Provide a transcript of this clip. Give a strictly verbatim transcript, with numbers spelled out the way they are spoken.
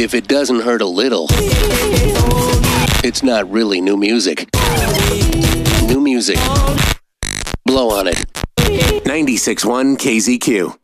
If it doesn't hurt a little, it's not really new music. New music. Blow on it. ninety-six point one K Z Q.